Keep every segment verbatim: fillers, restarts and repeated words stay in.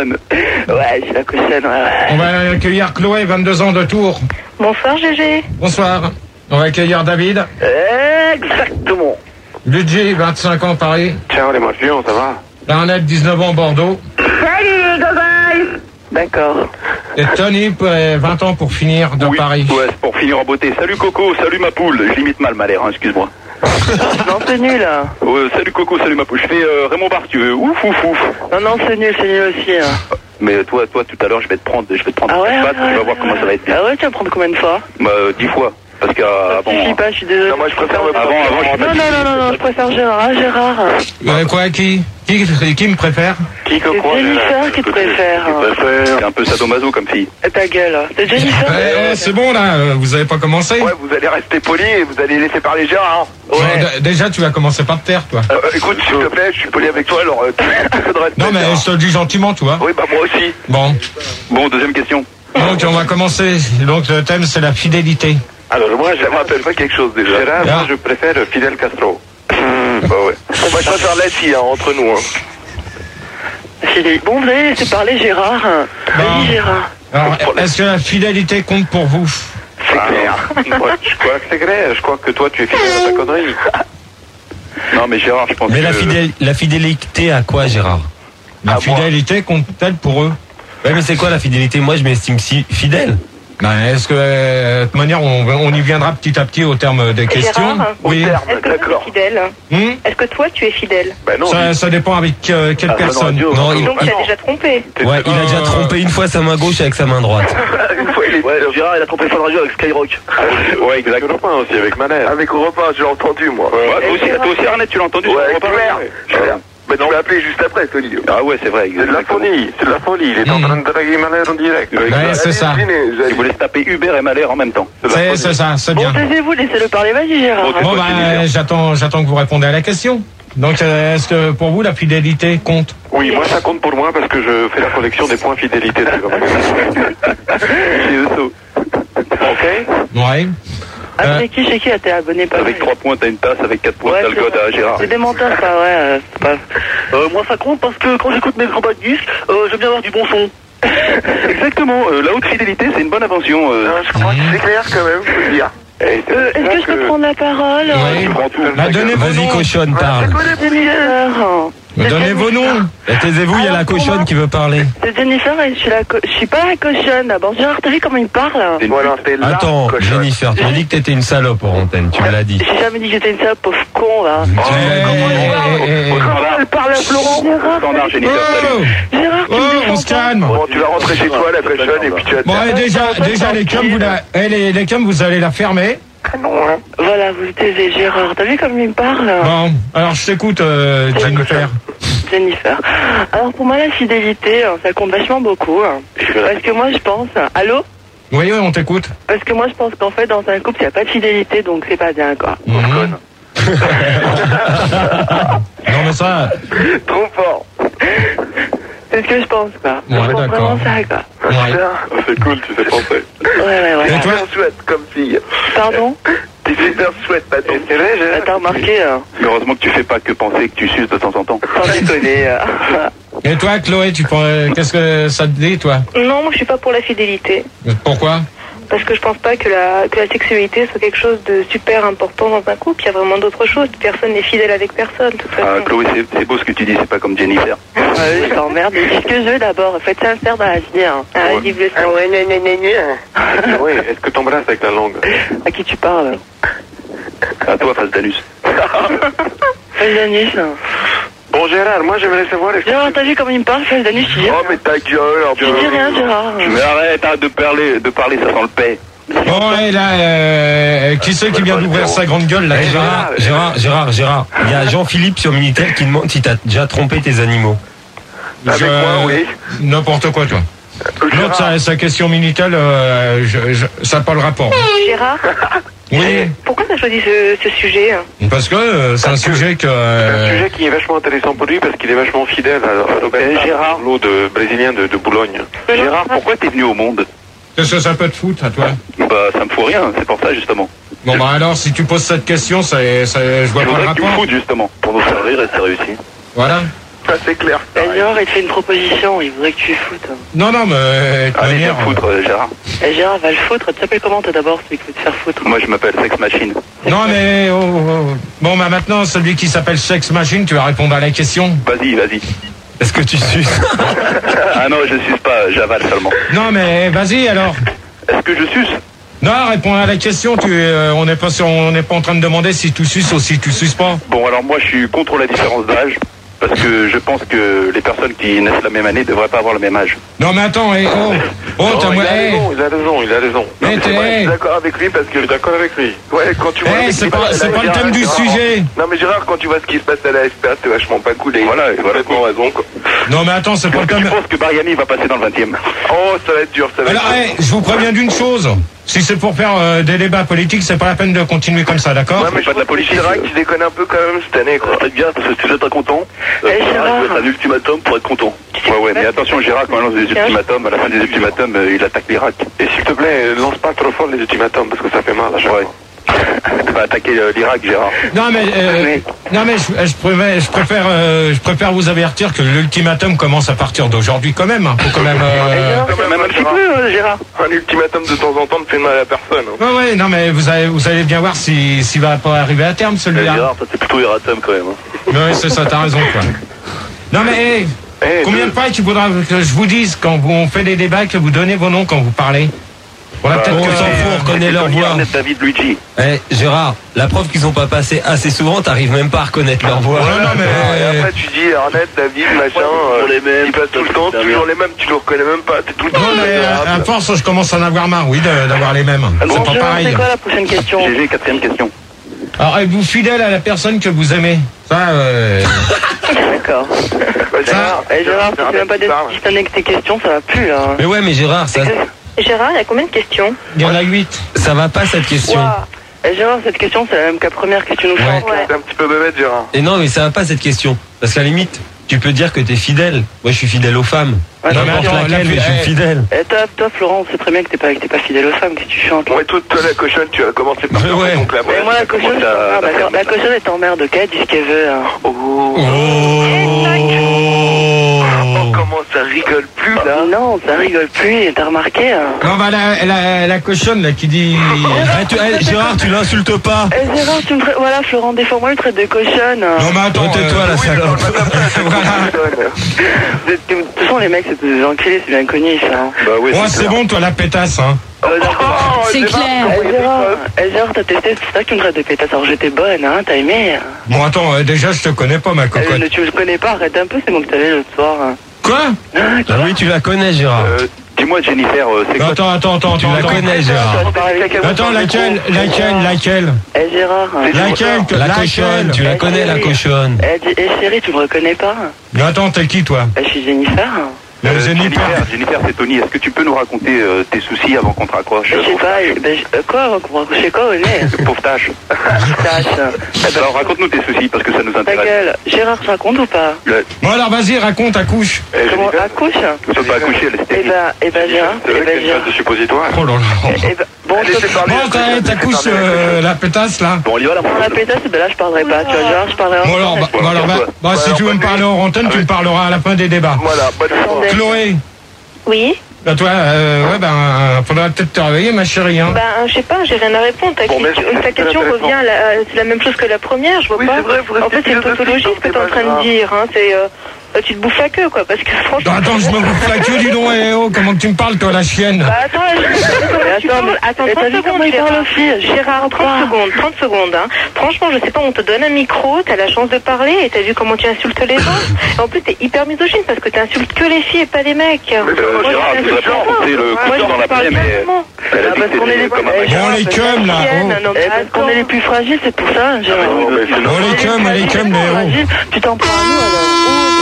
Ouais, je suis la cochonne, ouais, ouais. On va accueillir Chloé, vingt-deux ans de Tours. Bonsoir Gégé. Bonsoir. On va accueillir David. Exactement. Luigi, vingt-cinq ans, Paris. Ciao les morpions, ça va? Arnett, dix-neuf ans, Bordeaux. Salut, bye. D'accord. Et Tony, vingt ans pour finir, de oui, Paris. Ouais, c'est pour finir en beauté. Salut Coco, salut ma poule. Je limite mal ma l'air, hein, excuse-moi. Non, c'est nul. Hein. Ouais, salut Coco, salut ma poule. Je fais euh, Raymond Barre, tu veux. Ouf, ouf, ouf. Non, non, c'est nul, c'est nul aussi. Hein. Mais toi, toi, tout à l'heure, je vais te prendre, je vais te prendre ah ouais, une patte, ouais, tu vas ouais, voir ouais. comment ça va être bien. Ah ouais, tu vas prendre combien de fois? Bah, euh, dix fois. Parce qu'avant... Ça suffit pas, je suis désolé. Non, moi je préfère me Avant, avant, je Non, non, non, non, non, je préfère Gérard, hein, Gérard. Euh, quoi, qui, qui Qui me préfère? Qui que C'est quoi? Jennifer qui te préfère. préfère. C'est un peu sadomaso comme fille. Et ta gueule. C'est Jennifer. Eh, c'est bon, là, euh, vous avez pas commencé? Ouais, vous allez rester poli et vous allez laisser parler Gérard. Non, d- déjà, tu vas commencer par te taire, toi. Euh, écoute, s'il te plaît, je suis poli avec toi, alors euh, tu peu de respect. Non, mais Gérard. je te le dis gentiment, tu vois. Oui, bah moi aussi. Bon. Bon, deuxième question. Donc, on va commencer. Donc, le thème, c'est la fidélité. Alors moi, je me rappelle pas quelque chose déjà. Gérard, Ah. moi je préfère Fidel Castro. Bah ouais. Moi je préfère Letty, hein, entre nous. Hein. C'est- Bon, vous allez laisser parler Gérard. Bon. Vas-y, Gérard. Alors, est-ce que la fidélité compte pour vous? C'est clair. Ouais, je crois que c'est clair. Je crois que toi tu es fidèle à ta connerie. Non, mais Gérard, je pense Mais que... la, fidèle, la fidélité à quoi, Gérard? La À moi. fidélité compte-t-elle pour eux? Ouais, mais c'est quoi la fidélité? Moi, je m'estime si fidèle. Ben, est-ce que, euh, de toute manière, on, on y viendra petit à petit au terme des questions? Gérard, Oui. terme, Est-ce que toi tu d'accord. es fidèle? Hmm Est-ce que toi tu es fidèle? Bah non. ça, ça dépend avec euh, quelle Ah, ça, personne. non, Non, il, Donc il- tu as déjà trompé. ouais, il a déjà Euh, trompé une fois sa main gauche avec sa main droite. Une fois il est. Ouais, Gérard, il a trompé Fun Radio avec Skyrock. Ouais, exact. Europe un aussi avec Manel. Avec Europe un, je l'ai entendu moi. Ouais, toi aussi, toi aussi, Arnett, tu l'as entendu? Ouais, sur Europe un? clair. Clair. Mais tu m'as appelé juste après, Tony. Ah ouais, c'est vrai. C'est de la exactement. folie, c'est de la folie. Il est en Mm. train de draguer Manel en direct. Ouais, c'est ça. Il voulait se taper Hubert et Malher en même temps. C'est c'est ça, c'est Bon, bien. taisez-vous, laissez-le parler, vas-y Gérard. Ok. Bon, ben, j'attends, j'attends que vous répondez à la question. Donc, euh, est-ce que pour vous, la fidélité compte? Oui, moi ça compte pour moi parce que je fais la collection des points fidélité. C'est Esso. Ok. Ouais. Ah, Euh, c'est qui, chez qui là, t'es abonné pas Avec trois points, t'as une tasse. Avec quatre points, Ouais, t'as le c'est code vrai. à Gérard. C'est des menteurs, ça, ouais. euh, c'est pas... Euh, moi, ça compte parce que quand j'écoute mes grands bas de disques, euh, j'aime bien avoir du bon son. Exactement. euh, la haute fidélité, c'est une bonne invention. euh. Non, je crois que c'est clair quand même, faut le dire. Et c'est Euh, pour Est-ce ça que je peux prendre la parole? Oui. prends tout. Bah, donnez vos Vas-y, noms. cochonne, parle. Jennifer. Donnez vos noms. Et taisez-vous, il y a la cochonne qui veut parler. C'est Jennifer et je suis la co... je suis pas la cochonne là. Bon, Gérard, t'as vu comment il parle? C'est une Voilà, c'est la Attends, cochonne. Jennifer, tu m'as dit que t'étais une salope en antenne, tu me l'as dit. J'ai jamais dit que j'étais une salope, pauvre con là. Eh, eh, eh, eh. Comment elle parle à Florent? Gérard, Standard, Jennifer, salut. Oh, Gérard, tu oh, me on défends se pas. calme. Bon, tu vas rentrer chez toi, la cochonne, et puis tu vas te Bon, et déjà, déjà les cums, vous la, eh, les, les cums, vous allez la fermer. non, hein. Voilà, vous taisez Gérard. T'as vu comme il me parle? Bon, alors je t'écoute, euh, Jennifer. Jennifer. Alors pour moi la fidélité, hein, ça compte vachement beaucoup. hein. Parce que moi je pense... Allô? Oui, oui, on t'écoute. Parce que moi je pense qu'en fait dans un couple il n'y a pas de fidélité donc c'est pas bien quoi. Mhm. Non, mais ça, Trop fort. C'est ce que je pense quoi. Ouais, je pense d'accord. vraiment ça quoi. ouais. Putain, c'est cool, tu fais penser. Ouais ouais ouais. Et toi? Super chouette comme fille. Pardon? T'es super chouette, pas ton. C'est vrai, j'ai. T'as remarqué hein. Heureusement que tu fais pas que penser que tu suces de temps en temps. Sans déconner. euh. Et toi, Chloé, tu prends, euh, qu'est-ce que ça te dit, toi? Non, moi je suis pas pour la fidélité. Pourquoi? Parce que je pense pas que la, que la sexualité soit quelque chose de super important dans un couple. Il y a vraiment d'autres choses. Personne n'est fidèle avec personne, de toute façon. Ah, Chloé, c'est c'est beau ce que tu dis, c'est pas comme Jennifer. Ouais, je t'emmerde. Mais dites que je d'abord. Faites sincère dans la vie. Hein. Ah, vive le Ah sang. ouais, gna, gna, gna, gna. Oui, est-ce que t'embrasses avec la langue? À qui tu parles? À toi, face d'anus. Fais d'anus. hein. Bon, Gérard, moi j'aimerais savoir. est-ce que- Gérard, t'as vu comme il me parle? Fais d'anus, tu dis. Oh, mais ta gueule, alors Tu dis rien, Gérard. Mais arrête, arrête de parler, de parler, ça sent le paix. Bon, et là, euh, qui c'est qui vient d'ouvrir sa grande gueule, là? Eh, Gérard, Gérard, Gérard, Gérard, il y a Jean-Philippe sur Minitel qui demande si t'as déjà trompé tes animaux. Avec Je- moi, oui. N'importe quoi, toi. L'autre, sa, sa question Minitel, euh, je, je, ça n'a pas le rapport. Gérard, Oui, pourquoi t'as choisi ce, ce sujet? parce que euh, c'est un sujet que... C'est un euh, sujet qui est vachement intéressant pour lui parce qu'il est vachement fidèle à Roberto Gérard. Carlo, de brésilien de, de Boulogne. Gérard, pourquoi t'es venu au monde? Qu'est-ce que ça peut te foutre, à toi? Bah, ça me fout rien, c'est pour ça, justement. Bon, bah alors, si tu poses cette question, ça, ça, je vois Je pas le voudrais que tu me rapport. foutes, justement, pour nous faire rire et c'est réussi. Voilà. Ça c'est clair. Eh, Gérard, il te fait une proposition, il voudrait que tu foutes. Non, non, mais de toute Allez, viens manière, foutre, euh, Gérard. Eh, Gérard, va le foutre. Tu t'appelles comment toi d'abord, celui qui veut te faire foutre? Moi, je m'appelle Sex Machine. Non, mais oh, oh, oh. Bon, bah maintenant, celui qui s'appelle Sex Machine, tu vas répondre à la question. Vas-y, vas-y. Est-ce que tu suces? Ah non, je suce pas, j'avale seulement. Non, mais vas-y alors. Est-ce que je suce? Non, réponds à la question. Tu, euh, on n'est pas sur, on n'est pas en train de demander si tu suces ou si tu suces pas. Bon, alors moi, je suis contre la différence d'âge. Parce que je pense que les personnes qui naissent la même année ne devraient pas avoir le même âge. Non, mais attends, eh, oh, oh, Non, t'as il, moi, a eh, raison, il a raison, il a raison. Eh, Non, mais t'es- c'est vrai, je eh. suis d'accord avec lui parce que je suis d'accord avec lui. Ouais, quand tu vois. Eh, ce qui c'est se pas- passe à c'est la pas le Gérard, thème du Gérard, sujet. Non, mais Gérard, quand tu vois ce qui se passe à la S P A, c'est vachement pas cool. Et Voilà, il a voilà. complètement raison, quoi. non, mais attends, c'est pas le Est-ce que tu thème. penses que Bariani va passer dans le vingtième? Oh, ça va être dur, ça va Alors, être dur. eh, je vous préviens d'une chose. Si c'est pour faire euh, des débats politiques, c'est pas la peine de continuer comme ça, d'accord? Ouais, mais c'est je pas de la trouve que politique, Chirac, euh. il déconne un peu quand même cette année, quoi. C'est bien, parce que si tu es pas content, Eh, Gérard. il faut un ultimatum pour être content. Ouais, ouais, mais attention, Gérard, quand il lance des ultimatums, à la fin des ultimatums, euh, il attaque l'Irak. Et s'il te plaît, lance pas trop fort les ultimatums parce que ça fait mal à chaque Ouais. fois. Il va attaquer euh, l'Irak, Gérard. Non, mais, euh, non, mais je, je préfère, je préfère, euh, je préfère vous avertir que l'ultimatum commence à partir d'aujourd'hui quand même. Hein. Faut quand même. Eh, Euh... Gérard, quand c'est même, même un petit Gérard. peu, euh, Gérard. Un ultimatum de temps en temps ne fait mal à personne. Hein. Ouais, ouais, non, mais vous allez, vous allez bien voir si, s'il va pas arriver à terme celui-là. Gérard, ça c'est plutôt erratum quand même. Hein. Ouais, c'est ça, t'as raison, quoi. Non, mais, hey, Eh, combien de deux- fois qu'il faudra que je vous dise quand vous, on fait des débats que vous donnez vos noms quand vous parlez? On a Bah, peut-être on que- s'en fout, on reconnaît C'était leur Tony voix. Ernest David Luigi. Eh, Gérard, la preuve qu'ils ont pas passé assez souvent, t'arrives même pas à reconnaître leur voix. Ouais, non, mais. Et après tu dis Arnett, David, machin, toujours euh, les mêmes, ils passent tout le temps, c'est toujours les mêmes, tu le reconnais même pas, t'es tout le temps Non, mais à, à force, je commence à en avoir marre, oui, de- d'avoir les mêmes. Bon, C'est pas Gérard, pareil. c'est quoi la prochaine question? G G, quatrième question. Alors, êtes-vous fidèle à la personne que vous aimez? Ça, euh... D'accord. Ouais, Gérard, eh, Gérard, c'est tu fais même pas Arnett qui parle. distinguer avec tes questions, ça va plus, là. Mais ouais, mais Gérard, ça, Gérard, il y a combien de questions? il y en a huit. ça va pas cette question. Ouah. Eh, Gérard, cette question, c'est la même que la première que tu nous Ouais. chantes. là. C'est un petit peu bébête, Gérard. Et non, mais ça va pas cette question. Parce qu'à la limite, tu peux dire que t'es fidèle. Moi, je suis fidèle aux femmes. Ouais, Non, mais N'importe attends, laquelle, la- mais je suis eh, fidèle. Eh, toi, toi, Florent, on sait très bien que t'es pas, que t'es pas fidèle aux femmes, que tu chantes. là. Ouais, toi, toi, la cochonne, tu as commencé par faire Ouais. ton clap. Mais moi, la cochonne, commence à- ah, d'accord, la cochonne est en merde, ok, elle dit ce qu'elle veut. Hein. Oh, oh, comment ça rigole plus, là. Non, ça rigole plus, t'as remarqué hein. Non, bah, la, la, la cochonne, là, qui dit. Eh, tu- eh, Gérard, tu l'insultes pas. Eh, Gérard, tu me traites... Voilà, Florent, des fois, moi, le traite de cochonne. hein. Non, mais attends. Tais-toi, la Oui, mais salope. parle pas comme ça, Voilà. De de toute façon, les mecs, c'est des enculés, c'est bien connu, ça. hein. Bah oui, Ouais, c'est bon, toi, la pétasse, hein. Euh, d'accord. Oh, C'est pas- clair. Eh, Gérard, eh, Gérard, t'as testé, c'est ça que tu me traites de pétasse. Alors, j'étais bonne, hein, t'as aimé. hein. Bon, attends, euh, déjà, je te connais pas, ma Eh, cocotte. ne- tu me connais pas, arrête un peu, c'est moi que t'avais l'autre soir. hein. Quoi? Ah, Ah oui, tu la connais, Gérard. Euh, Dis-moi, Jennifer, euh, c'est quoi? Attends, attends, attends, Tu attends. la attends. connais, Gérard. tu vas te parler avec- Attends, laquelle, laquelle, laquelle? Eh, Gérard. hein. Laquelle? La laquelle cochonne, tu la connais, la cochonne. Eh, dis- eh, chérie, tu me reconnais pas? Mais attends, t'es qui, toi? Eh, je suis Jennifer. Le Euh, Jennifer. Jennifer, Jennifer, c'est Tony. Est-ce que tu peux nous raconter euh, tes soucis avant qu'on te raccroche? Je sais pas, eh, ben, je- euh, quoi, on va coucher quoi au nez? Pauvre tâche. Tâche. Eh ben, Alors raconte-nous tes soucis parce que ça nous ta intéresse. gueule. Gérard, je raconte ou pas? Le- Bon, alors, vas-y, raconte, accouche. Eh, Comment, Jennifer, accouche? Tu peux pas accoucher, elle est Eh stérile. ben, eh ben, Gérard, c'est eh vrai ben, qu'elle Gérard. fasse de suppositoire. Oh là là. Eh ben, bon, Laissez toi- parler Bon, la t'as- cochonne, t'accouches laissez parler la euh, cochonne. la pétasse, là? Bon, on y va là. Dans la pétasse, ben là, je parlerai pas, tu vois, Gérard, je parlerai en Bon, alors, bah, Ouais, bah, alors, bah, calme-toi. bah, Ouais, si alors, tu veux me bonne parler nuit. en antenne, tu me parleras à la fin des débats. Voilà, bonne Attendez. fois. Chloé, Oui. bah, toi, euh, ouais, ben, faudra peut-être te réveiller, ma chérie, hein. Ben, je sais pas, j'ai rien à répondre. Ta, Bon, mais question, c'est ta question intéressant. revient, à la- c'est la même chose que la première, je vois Oui, pas. c'est vrai, vous En restez fait, c'est une philosophique tautologie ce que dans t'es en tes train de bases, dire. Hein. C'est, euh, euh, tu te bouffes la queue, quoi, parce que franchement. Non, attends, je me bouffe la queue, dis donc, eh, oh, comment que tu me parles, toi, la chienne? Bah, attends, là, je... Mais tu attends, parles- mais- attends, mais t'as trente vu comment secondes, il parle Gérard. aussi? Gérard, trente secondes, trente secondes, hein. Franchement, je sais pas, on te donne un micro, t'as la chance de parler, et t'as vu comment tu insultes les gens. Et en plus, t'es hyper misogyne, parce que t'insultes que les filles et pas les mecs. Euh, Moi, Gérard, je tu voudrais pas t'insulte enfoncer le pas. couteau Moi, je dans la parle plaie, mais calmement. elle a Ah, dit parce que qu'on est t'étais les- comme un eh, mec. Bon, les cums, là, Chienne, oh. non, mais Eh, parce qu'on est les plus fragiles, c'est pour ça, Gérard. Non, mais c'est Oh, les cums, les cums, les héros. Fragile, tu t'en prends à nous, alors.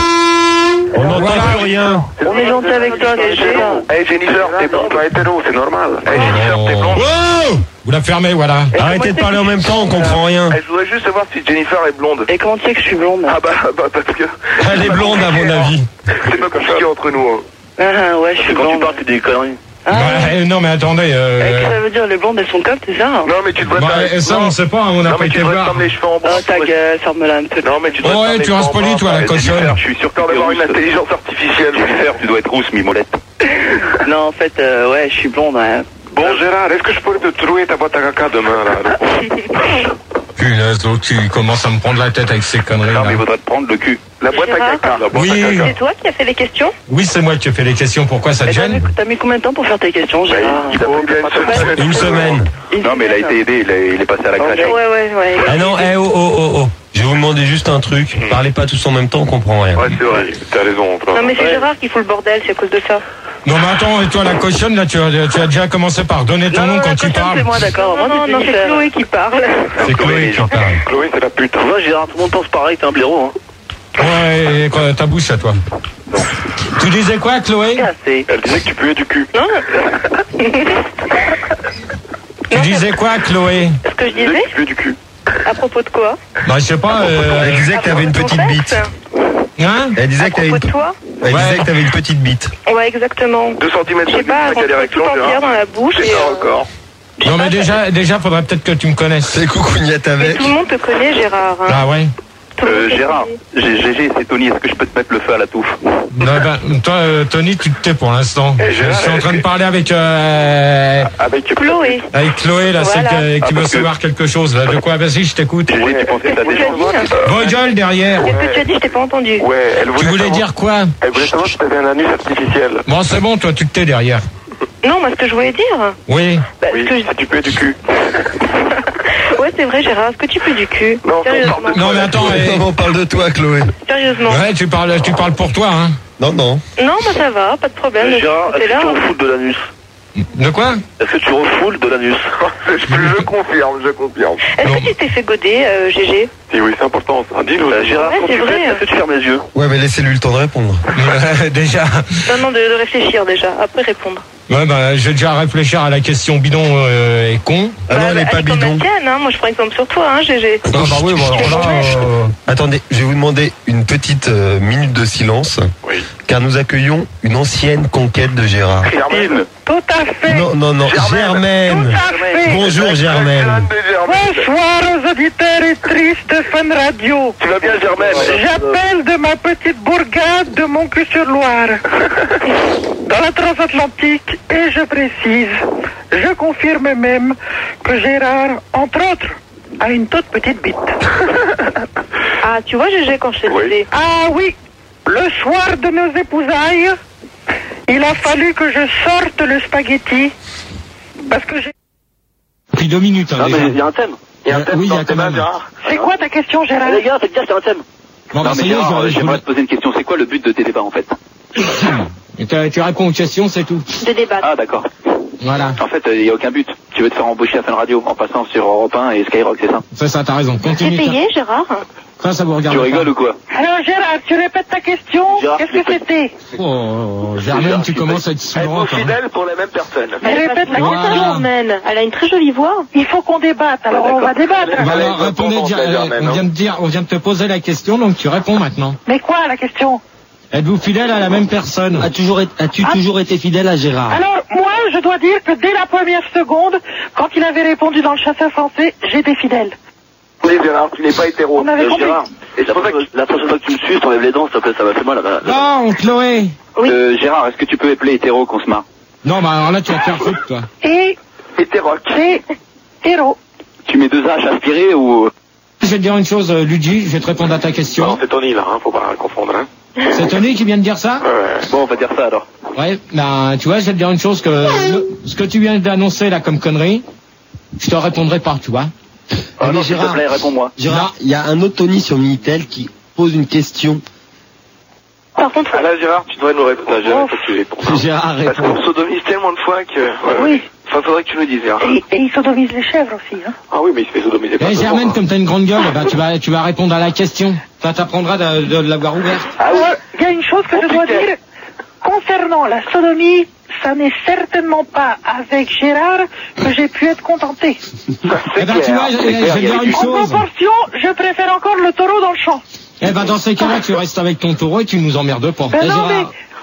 On n'entend Voilà. plus rien. On est gentil avec toi, c'est Gérard. Eh Jennifer, t'es blonde, pas hétéro, c'est normal. Eh Jennifer, t'es blonde. Oh! Vous la fermez, voilà. Arrêtez de parler en même temps, on comprend rien. Eh, je voudrais juste savoir si Jennifer est blonde. Et comment tu sais que je suis blonde? Ah bah, bah parce que Elle est blonde, à mon avis. c'est pas compliqué entre nous. Hein. Ah, ouais, je suis Quand tu blonde. parles, tu dis des conneries. Ah, Ouais, non, mais attendez. euh, Euh... Ça veut dire les blondes, elles sont comme, c'est ça? Non, mais tu devrais Bah, faire- ça, non. on sait pas, on n'a Non, pas mais tu été devrais te voir. prendre les cheveux en Oh, bras. ta gueule, ferme-la un peu. Non, mais tu devrais Oh, te ouais, prendre tu les restes cheveux en poli, bras. toi, la Arrête de cochonne. faire, je suis sûr que t'as d'avoir une intelligence artificielle. Tu peux faire, tu dois être rousse, mimolette. Non, en fait, euh, ouais, je suis blonde, ouais. Bon, Gérard, est-ce que je pourrais te trouver ta boîte à caca demain, là? Punaise, l'autre, tu commences à me prendre la tête avec ces conneries. Non, mais Là. il faudrait te prendre le cul. La boîte à Gérard. caca, la boîte Oui. à caca. C'est toi qui as fait les questions? Oui, c'est moi qui ai fait les questions. Pourquoi ça te Et t'as gêne? mis, t'as mis combien de temps pour faire tes questions, Bah, Gérard? il faut bien une semaine. Une semaine. Non, mais il a été aidé, il, est- il est passé à la crèche. Ouais, ouais, ouais. Ah non, eh oh oh oh oh. Je vais vous demander juste un truc. Parlez pas tous en même temps, on comprend rien. Ouais, c'est vrai, t'as raison. toi. Non, mais c'est Gérard qui fout le bordel, c'est à cause de ça. Non, mais attends, et toi, la cochonne, là, tu as, tu as déjà commencé par donner ton Non, nom non, quand la tu cochonne, parles. c'est moi, d'accord. Non, Moi, non, tu non, sais c'est faire. Chloé qui parle. C'est Chloé qui parle. Chloé, c'est la pute. Moi, Gérard, tout le monde pense pareil, t'es un blaireau, hein. Ouais, et quoi, ta bouche à toi. Tu disais quoi, Chloé? Cassé. Elle disait que tu puais du cul. Non. Tu disais quoi, Chloé? Ce que je Elle disait disais, que tu puais du cul. à propos de quoi? Bah, je sais pas, euh... Elle disait que t'avais une Ton petite sexe bite. Hein? Elle disait À que t'avais propos une, de toi? elle Ouais. disait que t'avais une petite bite. Ouais, exactement. deux centimètres Je sais de pas, bite, quelle rentre érection, tout entière Gérard? dans la bouche C'est et... un euh, record. Non, mais déjà, déjà, faudrait peut-être que tu me connaisses. C'est coucougnette Mais avec. tout le monde te connaît, Gérard. hein. Ah ouais? Tout le monde Euh, te Gérard, connaît. G G, c'est Tony, est-ce que je peux te mettre le feu à la touffe? Non, ben, toi, euh, Tony, tu te tais pour l'instant. Eh, Je Gérard, suis en train de est-ce que- parler avec, euh, Avec Chloé. avec Chloé, là, Voilà. celle qui, qui Ah, veut parce que- savoir quelque chose, là. De quoi? Vas-y, je t'écoute. G G, tu pensais que t'as Qu'est-ce des que tu as dit Vos gueules derrière. Qu'est-ce que tu as dit? Je t'ai pas entendu. Ouais, elle voulait Tu voulais savoir- dire quoi? Elle voulait savoir si t'avais un anus artificiel. Bon, c'est bon, toi, tu te tais derrière. Non, moi, ce que je voulais dire... Oui. Bah, Oui, ce que je- si tu puais du cul. Ouais, c'est vrai, Gérard. Est-ce que tu peux du cul? Non, Sérieusement. Non, mais attends, eh, Non, on parle de toi, Chloé. Sérieusement. ouais, tu parles, tu parles pour toi, hein. Non, non. Non, bah ça va, pas de problème. Gérard, T'es est-ce là. que tu refoules de l'anus? De quoi? Est-ce que tu refoules de l'anus? je, je confirme, je confirme. Est-ce Non. que tu t'es fait goder, euh, G G? Si, oui, c'est important, ça. Dis-nous. Euh, Gérard, Ouais, quand c'est tu vrai. fais, est-ce que tu fermes les yeux? Ouais, mais laissez-lui le temps de répondre. Déjà. Non, non, de, de réfléchir déjà, après répondre. Ouais, bah, je vais déjà réfléchir à la question bidon euh, et con. Ah non, Bah, elle est pas comme bidon. la tienne, hein. Moi, je prends exemple sur toi, hein, G G. Non, bah oui, bon, alors là, euh, Attendez, je vais vous demander une petite euh, minute de silence, Oui. car nous accueillons une ancienne conquête de Gérard. Germaine. Tout à fait. Non, non, non, Germaine. fait. Bonjour, Germaine. Bonsoir aux auditeurs et tristes de Fun Radio. Tu vas bien, Germaine? J'appelle de ma petite bourgade de Montcuq-sur-Loire, dans la transatlantique, et je précise, je confirme même que Gérard, entre autres, a une toute petite bite. Ah, tu vois, G G, quand je te Oui. disais. Ah oui, le soir de nos épousailles, il a fallu que je sorte le spaghetti, parce que j'ai... Depuis deux minutes, hein, Non, mais déjà. il y a un thème. Il y a un Euh, thème oui, il y dans a le quand débat, même. Gérard. C'est quoi ta question, Gérard? Les gars, faites dire qu'il y a un thème. Bon, bah, Non, ça mais y est, Gérard, je- je- j'aimerais te poser une question. C'est quoi le but de tes débats, en fait? Et tu- tu réponds aux questions, c'est tout. De débattre. Ah, d'accord. Voilà. En fait, il n'y a aucun but. Tu veux te faire embaucher à Fun Radio en passant sur Europe un et Skyrock, c'est ça? Ça, ça, t'as raison. C'est Continue. payé, Gérard? Ça, ça vous regarde. Tu pas. rigoles ou quoi? Alors, Gérard, tu répètes ta question? Gérard, Qu'est-ce je que c'était? Oh, Germaine, tu commences à être Êtes-vous sourante. Hein. fidèle pour les mêmes personnes? Elle répète la Voilà. question, Germaine. Elle a une très jolie voix. Il faut qu'on débatte, alors on va débattre. Bah, Allez, alors, bonne répondez, tendance, dire- la euh, Germaine, on hein. vient de dire, on vient de te poser la question, donc tu réponds maintenant. Mais quoi, la question? Êtes-vous fidèle à la même personne? As toujours été- As-tu Ah. toujours été fidèle à Gérard? Alors, moi, je dois dire que dès la première seconde, quand il avait répondu dans le chasseur français, j'étais fidèle. Oui, Gérard, tu n'es pas hétéro. On avait compris. et la prochaine, la prochaine fois que tu me suces, t'enlèves les dents, s'il te plaît, ça va faire mal. Là, là. Non, Chloé. Oui. Euh, Gérard, est-ce que tu peux épeler hétéro qu'on se marre? Non, bah alors là, tu vas te faire foutre, toi. Et Hétéroc. c'est héros. Tu mets deux H aspirés ou... Je vais te dire une chose, euh, Luigi, je vais te répondre à ta Non, question. c'est Tony, là, hein, faut pas confondre, hein. C'est Tony qui vient de dire ça? Ouais. Bon, on va dire ça alors. Ouais, ben, tu vois, je vais te dire une chose que le- ce que tu viens d'annoncer là comme connerie, je te répondrai pas, tu vois. Ah mais non, s'il te Gérard- plaît, réponds-moi. Gérard, il y a un autre Tony sur Minitel qui pose une question. Par contre, Ah là, Gérard, tu devrais nous répondre. Là, Gérard, faut que tu répondes. Gérard Parce répond. qu'on sodomise tellement de fois que... Ouais, Oui. ouais. Enfin, faudrait que tu nous dises, Gérard. et, et il sodomise les chèvres aussi, hein. Ah oui, mais il se fait sodomiser Eh pas souvent, Germaine, hein. comme t'as une grande gueule, eh ben, tu vas, tu vas répondre à la question. Ça t'apprendra de, de l'avoir ouverte. Ah oui. Alors, il y a une chose que je dois Compliqué. dire. Concernant la sodomie, ça n'est certainement pas avec Gérard que j'ai pu être contenté. Eh ben, tu vois, je, je vais te dire une En chose. proportion, je préfère encore le taureau dans le champ. Eh ben, dans ces cas-là, tu restes avec ton taureau et tu nous emmerdes pas. Ben Eh, non, Gérard,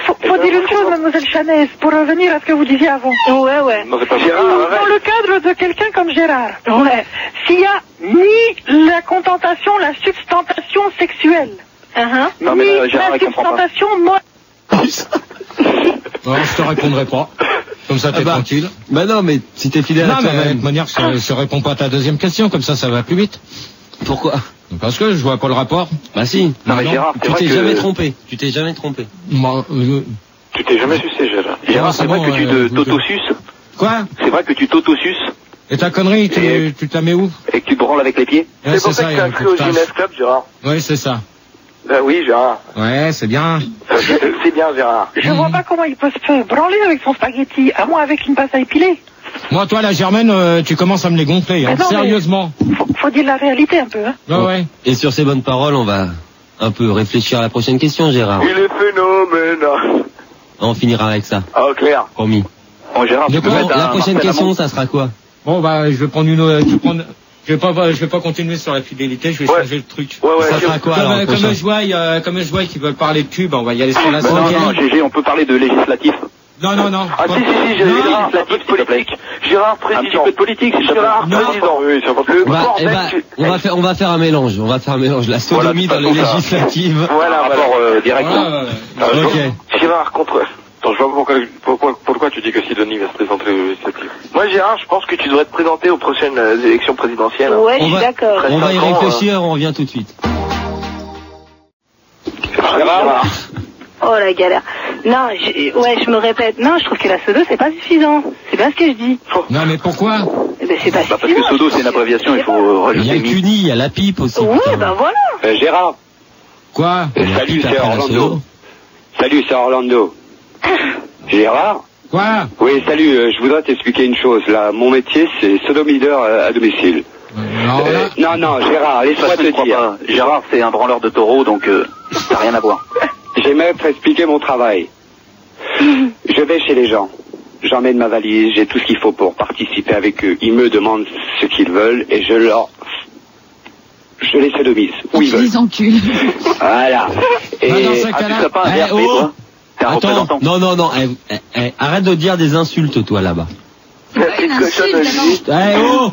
faut, faut dire une chose, mademoiselle Chanès, pour revenir à ce que vous disiez avant. Ouais, ouais. Non, c'est pas Gérard, Gérard, dans le cadre de quelqu'un comme Gérard, Ouais. s'il y a ni la contentation, la substantation sexuelle, Uh-huh. Non, mais ni là, Gérard, la il comprend pas. substantation morale. Non, je te répondrai pas. Comme ça, t'es Ah bah. tranquille. Bah non, mais si t'es fidèle Non, à mais de toi-même. toute manière, je, je réponds pas à ta deuxième question. Comme ça, ça va plus vite. Pourquoi? Parce que je vois pas le rapport. Bah si. Non, mais Non, Gérard, c'est Tu vrai t'es que... jamais trompé. Tu t'es jamais trompé. Moi, euh, Tu t'es jamais sucé, Gérard. Gérard, c'est c'est vrai bon, que tu euh, te vous- t'auto-suces. quoi? C'est vrai que tu t'auto-suces Et ta connerie, tu, Et- tu te la mets où? et que tu te branles avec les pieds. Ouais, C'est pour ça que il t'es faut inscrit que au je sache. Guinness Club, Gérard. Oui, c'est ça. Bah oui, Gérard. Ouais, c'est bien. Euh, C'est bien, Gérard. Je vois pas comment il peut se faire branler avec son spaghetti, à moins avec une pâte à épiler. Moi, toi, la Germaine, euh, tu commences à me les gonfler, hein. Mais non, mais- Sérieusement. Faut, faut dire la réalité un peu, hein. Ouais, ouais. Et sur ces bonnes paroles, on va un peu réfléchir à la prochaine question, Gérard. Il est phénoménal. On finira avec ça. Ah, clair. Promis. Bon, Gérard, tu peux Bon, mettre La un prochaine Marcel question, Amont. ça sera quoi? Bon, bah, je vais prendre une autre, je vais prendre, je vais pas, je vais pas continuer sur la fidélité, je vais Ouais. changer le truc. Ouais, ouais. Ça sera quoi Comme, alors euh, le comme prochain je vois, euh, comme je vois qu'ils veulent parler de cube, on va y aller sur la Bah, non, cinquième. non, G G, on peut parler de législatif. Non, non, non. Ah, si, si, si, j'ai Non. Gérard, un peu de politique. Gérard, Un petit président. peu de politique, s'il te plaît. Gérard, Non. président. Oui, c'est important. Le Bah, eh bordel, bah, tu- on va faire, on va faire un mélange. On va faire un mélange. La sodomie Voilà, dans les de toute façon, ça- législatives. Voilà, Un voilà. rapport euh, direct. Voilà, ouais, ouais. Euh, Ok. Gérard contre... Attends, je vois pas pourquoi, pourquoi, pourquoi tu dis que Sidonie va se présenter aux législatives. Moi, Gérard, je pense que tu devrais te présenter aux prochaines euh, élections présidentielles. Ouais, je On suis va- d'accord. On va y cinq ans, réfléchir, on revient tout de suite. Gérard, Oh la galère. Non, je, ouais, je me répète. Non, je trouve que la sodo, c'est pas suffisant. C'est bien ce que je dis. Non, mais pourquoi? Eh ben, c'est pas Bah, parce suffisant. que Sodo, c'est une abréviation, il faut euh, Il y a rajouter le mi. C U N I, il y a la pipe aussi. Oui, putain. ben voilà. Euh, Gérard, Quoi? Il y a la salut, pipe c'est après la Orlando. sodo. Salut, c'est Orlando. Gérard? Quoi? Oui, salut, euh, je voudrais t'expliquer une chose. Là, mon métier, c'est sodomideur euh, à domicile. Non, Euh, là. non, non, Gérard, De toute laisse-moi façon, je te crois dire. pas. Gérard, c'est un branleur de taureau, donc euh, ça n'a rien à voir. J'aimerais t'expliquer mon travail. Je vais chez les gens. J'emmène ma valise, j'ai tout ce qu'il faut pour participer avec eux. Ils me demandent ce qu'ils veulent et je leur... Je les sodomise. Où ils veulent. Les enculs. Voilà. Et... Bah, dans ce Ah, tu cas-là. serais pas un Eh, R P, oh. toi? T'es un Attends, représentant. non, non, non, eh, eh, eh, arrête de dire des insultes, toi, là-bas. C'est pas une insulte, Julie. Eh, oh!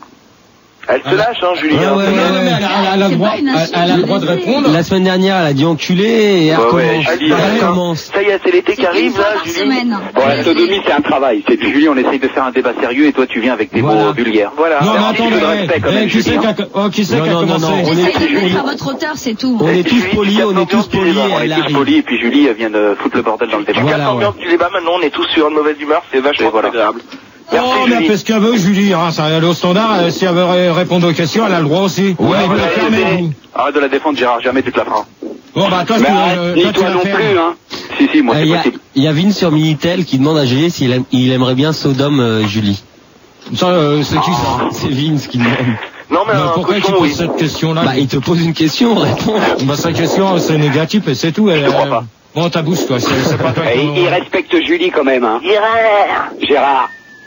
elle se lâche, hein, Julie. Ouais, hein. ouais, Non, non, mais elle a, elle a le C'est droit, pas une elle, insulte, elle a le je droit de le sais. répondre. La semaine dernière, elle a dit enculé et elle Ouais, ouais, recommence. elle dit, Elle attends. recommence. Ça y est, c'est l'été qui C'est une arrive, fois là, par Julie. semaine. Bon, la sodomie, c'est un travail. C'est Julie, on essaye de faire un débat sérieux et toi, tu viens avec des Voilà. mots vulgaires. Voilà. Non, mais Merci, attends, je mais, te respecte quand eh, même, qui Julie, c'est hein. qui a, oh, qui c'est Non, qui a non, non, commencé? non, on J'essaye est de tous mettre à polis. votre hauteur, c'est tout. On est tous Julie, tu polis, casses on est tous l'ambiance du polis débat. et On elle est tous arrive. polis et puis Julie, elle vient de foutre le bordel dans le débat. Tu casses Voilà, l'ambiance du débat, maintenant on est tous sur une mauvaise humeur, c'est vachement Et voilà. agréable. Merci, Oh, mais elle Julie. fait ce qu'elle veut, Julie, hein, ça, elle est au standard, euh, si elle veut ré- répondre aux questions, elle a le droit aussi. Ouais, mais vous ouais, la fermez, ouais. vous. Arrête de la défendre, Gérard, jamais tu te la feras. Bon, bah, toi, Mais tu, arrête, euh, ni toi, tu toi vas non faire. plus, hein. Si, si, moi, Il c'est y, a, possible. il y a Vince sur Minitel qui demande à G G s'il aime- il aimerait bien Sodome euh, Julie. Ça, euh, c'est qui, ça? C'est Vince qui demande. Non, mais Mais un pourquoi tu cochon, poses oui. cette question-là? Bah, il te pose une question, réponds. Bah, sa question, c'est négatif et c'est tout. Je te crois pas. Bon, ta bouche, toi, c'est c'est pas toi Et qui... il, il respecte Julie quand même, hein. Gérard. Gérard.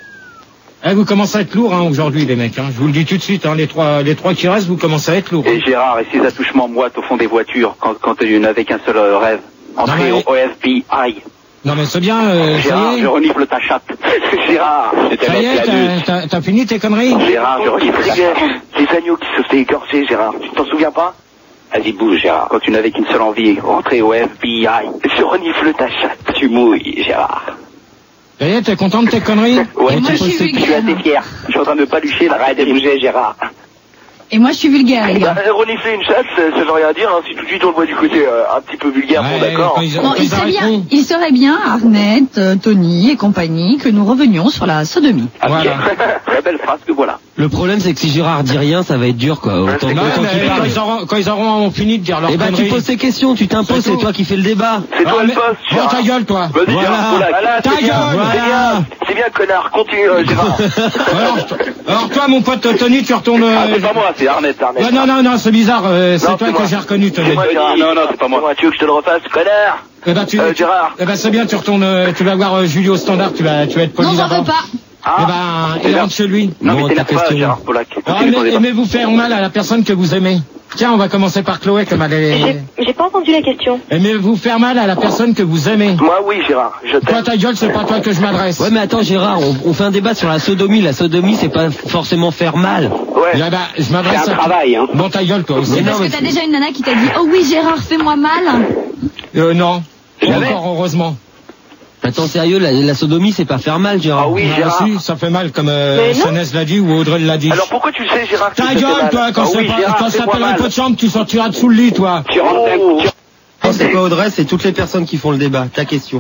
Eh, vous commencez à être lourd, hein, aujourd'hui, les mecs, hein. Je vous le dis tout de suite, hein, les trois, les trois qui restent, vous commencez à être lourd. Et Gérard, et ces attouchements moites au fond des voitures, quand, quand tu n'avais qu'un seul euh, rêve, entrer Non, mais- au O F B I. Non, mais c'est bien, euh, ça Gérard, y je est. renifle ta chatte. Gérard, je te Ça y laisse est, la t'as- lutte. t'as t'as fini tes conneries? Gérard, je renifle ta chatte. Les agneaux qui se faisaient écorcher, Gérard. Tu t'en souviens pas? Vas-y, bouge, Gérard. Quand tu n'avais qu'une seule envie, rentrer au F B I. Je renifle ta chatte. Tu mouilles, Gérard. Ça y est, t'es content de tes conneries? Ouais, Et moi, tu je suis sais que je suis assez fier. Je suis en train de pas lucher, là. Arrête de bouger, Gérard. Et moi, je suis vulgaire, les Bah, gars. euh, renifler une chatte, ça, ça veut rien dire, hein. Si tout de suite on le voit du côté euh, un petit peu vulgaire, bon Ouais, d'accord. quand ils- Bon, quand il ils serait bien, arrêteront. il serait bien, Arnett, euh, Tony et compagnie, que nous revenions sur la sodomie. Voilà. Très belle phrase que voilà. Le problème, c'est que si Gérard dit rien, ça va être dur, quoi. Autant, Non, autant mais qu'il quand parle. ils auront, quand ils auront fini de dire leur Eh ben, tu conneries. poses tes questions, tu t'imposes, C'est c'est tout. toi qui fais le débat. C'est toi Ah, le mais- boss, Bon, Gérard. ta gueule, toi. Vas-y, Voilà. Gérard, voilà, Ta c'est bien, gueule, c'est voilà. bien, c'est bien, connard, continue, euh, Gérard. Alors, t- alors, toi, mon pote Tony, tu retournes... euh, Ah, c'est pas moi, c'est Arnett, Arnett. Non, non, non, non, c'est bizarre, euh, c'est Non, toi c'est que moi. j'ai reconnu, Tony. C'est moi, Gérard. Non, non, c'est pas moi. Tu veux que je te le refasse, connard? Eh ben, tu, Euh, Gérard. eh ben, c'est bien, tu retournes, euh, tu vas voir euh, Julie au standard, tu vas, tu vas être poli Non, j'en là-bas. veux pas. Ah, Eh ben, il bien. rentre chez lui. Non, Bon, mais ta t'énerve pas, question. Gérard Pollack. Alors, Continue ton aimez- débat. aimez-vous faire mal à la personne que vous aimez. Tiens, on va commencer par Chloé, comme elle est... J'ai, j'ai pas entendu la question. Aimez-vous faire mal à la personne que vous aimez? Moi, oui, Gérard. Je Toi, ta gueule, c'est pas toi que je m'adresse. Ouais, mais attends, Gérard, on, on fait un débat sur la sodomie. La sodomie, c'est pas forcément faire mal. Ouais. Là, bah, je m'adresse C'est un à... travail, hein. Bon, ta gueule, toi aussi. C'est parce que t'as déjà une nana qui t'a dit « Oh oui, Gérard, fais-moi mal ». Euh, non. Jamais. Encore, heureusement. Attends, sérieux, la, la sodomie, c'est pas faire mal, Gérard. Ah oui, Ah, Gérard. si, ça fait mal, comme euh, Mais non. Chanez l'a dit ou Audrey l'a dit. Alors pourquoi tu sais, Gérard, que Ta ça fait gueule, mal? toi, quand Ah ça oui, pa- Gérard, quand ça fais-moi s'appelle un mal. peu de chambre, tu sortiras dessous le lit, toi. Tu rentres, Oh. tu- Non, c'est pas Audrey, c'est toutes les personnes qui font le débat. Ta question.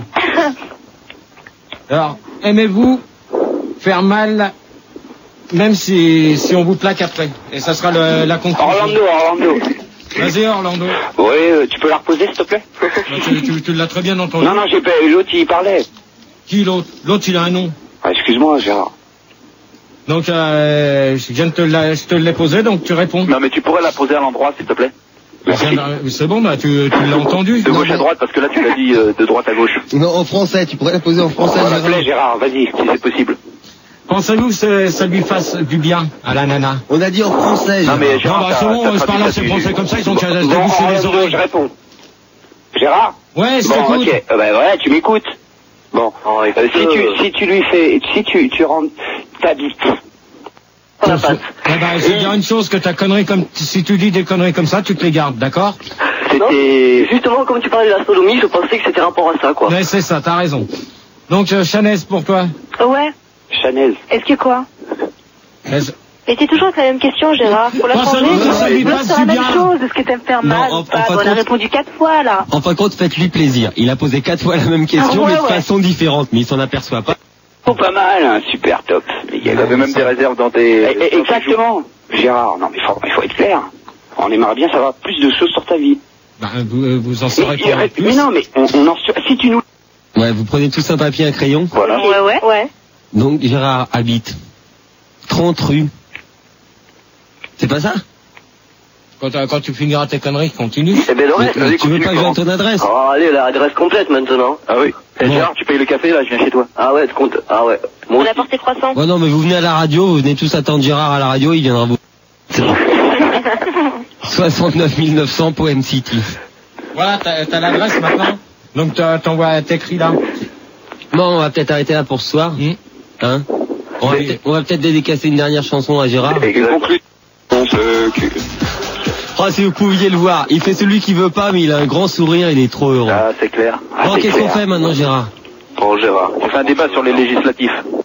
Alors, aimez-vous faire mal, même si, si on vous plaque après? Et ça sera le, la conclusion. Orlando, Orlando. Vas-y, Orlando. Oui, euh, tu peux la reposer, s'il te plaît? tu, tu, tu l'as très bien entendu. Non, non, j'ai pas... L'autre, il parlait. Qui l'autre? L'autre, il a un nom. Ah, excuse-moi, Gérard. Donc, euh, je viens de te, la, je te l'ai posé, donc tu réponds. Non, mais tu pourrais la poser à l'endroit, s'il te plaît. Je viens de- C'est bon, bah, tu, tu l'as entendu. De gauche à droite, parce que là, tu l'as dit euh, de droite à gauche. Non, en français, tu pourrais la poser en français, S'il te plaît, Gérard, vas-y. Si c'est possible. Pensez-vous que ça, ça lui fasse du bien à la nana? On a dit en français, Non, mais Non, Gérard, bah, t'as- c'est bon, t'as je parle à ces traduit français là-dessus. comme ça, ils ont qu'à se Bon, déboucher les Orlando, oreilles. je réponds. Gérard? Ouais, je Bon, t'écoute. ok. Euh, bah, ouais, tu m'écoutes. Bon. Oh, Euh, écoute, si tu, euh, si tu lui fais, si tu, tu rentres ta bite. Eh ben, je vais dire une chose, que ta connerie comme, si tu dis des conneries comme ça, tu te les gardes, d'accord? C'était... Justement, comme tu parlais de la sodomie, je pensais que c'était rapport à ça, quoi. Ouais, c'est ça, t'as raison. Donc, euh, Chanez, pour toi? Ouais. Chanel. Est-ce que quoi? Est-ce- Mais t'es toujours avec la même question, Gérard. Pour la changer, Pensez-vous que ça lui non, fasse c'est la du même bien? chose. Est-ce que t'aimes faire Non, mal en- ou pas? en fin On de a compte- répondu quatre fois, là. En fin de compte, faites-lui plaisir. Il a posé quatre fois la même question, Ah ouais, mais de ouais. façon différente, mais il s'en aperçoit pas. Oh, pas mal, hein, super top. Les gars, Il avait même des réserves dans tes... Eh, eh, exactement. Gérard, non mais faut, il faut être clair. On aimerait bien savoir plus de choses sur ta vie. Bah, vous, euh, vous en Mais, saurez pas mais plus. non, mais on, on en sur- si tu nous... Ouais, vous prenez tous un papier, un crayon. Voilà. Ouais, ouais. Ouais. Donc, Gérard habite trente rue. C'est pas ça? Quand, euh, quand tu finiras tes conneries, continue. Eh ben, Mais, Lorraine, mais vas-y, tu veux continue, pas que je comment donne ton adresse? Oh, allez, la adresse complète maintenant. Ah oui. Eh, Bon. Gérard, tu payes le café, là, je viens chez toi. Ah ouais, tu comptes. Ah ouais. On a apporté trois cents. Ouais, non, mais vous venez à la radio, vous venez tous attendre Gérard à la radio, il viendra vous... soixante-neuf mille neuf cents Poem City. Voilà, t'as, t'as l'adresse maintenant. Donc, t'as- t'envoies, t'écris là. Bon, on va peut-être arrêter là pour ce soir. Hmm. Hein? On va, Oui. peut-être, on va peut-être dédicacer une dernière chanson à Gérard. Et conclut. On se... Oh, si vous pouviez le voir, il fait celui qui veut pas, mais il a un grand sourire, il est trop heureux. Ah, c'est clair. Ah, Bon, c'est qu'est-ce qu'on clair. fait maintenant, Gérard? Bon, Gérard, on fait un débat sur les législatifs.